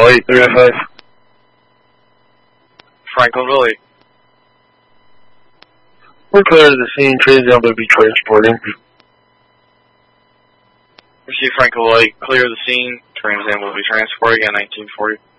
White 305. Franklin Willie. We're clear to the scene. Trans Am will be transporting. Receive Franklin Willie. Clear the scene. Trans Am will be transporting at 1940.